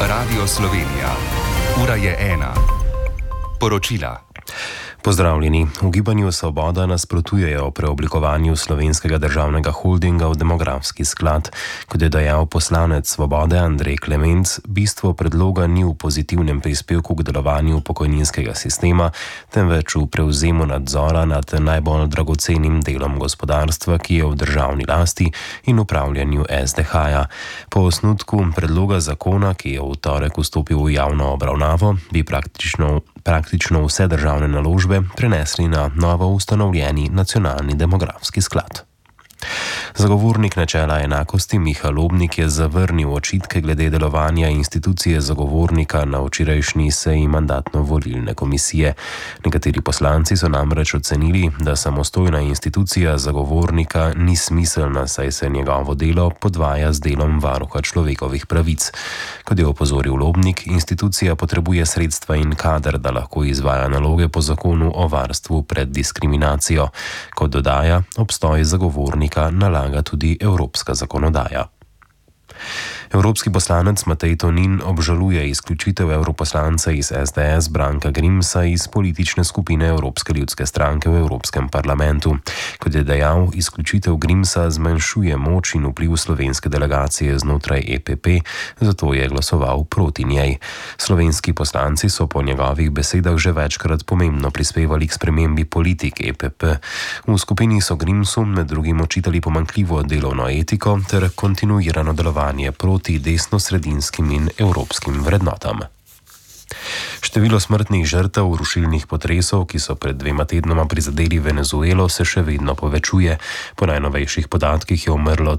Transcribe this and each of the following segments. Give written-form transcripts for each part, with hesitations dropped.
Radio Slovenija. Ura je 1. Poročila. Pozdravljeni. V Gibanju Svoboda nasprotujejo preoblikovanju Slovenskega državnega holdinga v demografski sklad. Kot je dejal poslanec Svobode Andrej Klemenc, bistvo predloga ni v pozitivnem prispevku k delovanju pokojninskega sistema, temveč v prevzemu nadzora nad najbolj dragocenim delom gospodarstva, ki je v državni lasti, in upravljanju SDH-ja. Po osnutku predloga zakona, ki je v torek vstopil v javno obravnavo, bi praktično vse državne naložbe prenesli na novo ustanovljeni nacionalni demografski sklad. Zagovornik načela enakosti Miha Lobnik je zavrnil očitke glede delovanja institucije zagovornika na včerajšnji seji mandatno-volilne komisije. Nekateri poslanci so namreč ocenili, da samostojna institucija zagovornika ni smiselna, saj se njegovo delo podvaja z delom varuha človekovih pravic. Kot je opozoril Lobnik, institucija potrebuje sredstva in kader, da lahko izvaja naloge po zakonu o varstvu pred diskriminacijo. Kot dodaja, obstoj zagovornika nalaga tudi evropska zakonodaja. Evropski poslanec Matej Tonin obžaluje izključitev evroposlanca iz SDS Branka Grimsa iz politične skupine Evropske ljudske stranke v Evropskem parlamentu. Kot je dejal, izključitev Grimsa zmanjšuje moč in vpliv slovenske delegacije znotraj EPP, zato je glasoval proti njej. Slovenski poslanci so po njegovih besedah že večkrat pomembno prispevali k spremembi politik EPP. V skupini so Grimsu med drugim očitali pomanjkljivo delovno etiko ter kontinuirano delovanje proti desnosredinskim in evropskim vrednotam. Število smrtnih žrtev rušilnih potresov, ki so pred 2 tednoma prizadeli Venezuelo, se še vedno povečuje. Po najnovejših podatkih je umrlo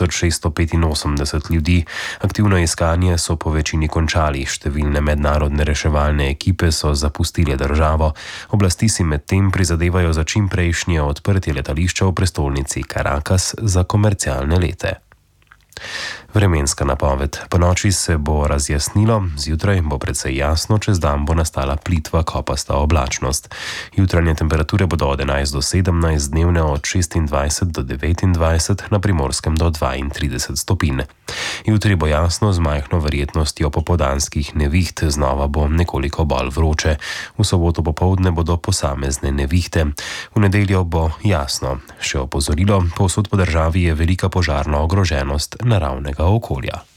3685 ljudi. Aktivno iskanje so po večini končali, številne mednarodne reševalne ekipe so zapustile državo. Oblasti si medtem prizadevajo za čimprejšnje odprtje letališča v prestolnici Caracas za komercialne lete. Vremenska napoved. Po noči se bo razjasnilo, zjutraj bo precej jasno, čez dan bo nastala plitva kopasta oblačnost. Jutranje temperature bodo od 11 do 17, dnevne od 26 do 29, na Primorskem do 32 stopinj. Jutri bo jasno z majhno verjetnostjo popoldanskih neviht, znova bo nekoliko bolj vroče. V soboto popoldne bodo posamezne nevihte. V nedeljo bo jasno. Še opozorilo, povsod po državi je velika požarna ogroženost naravnega okolja.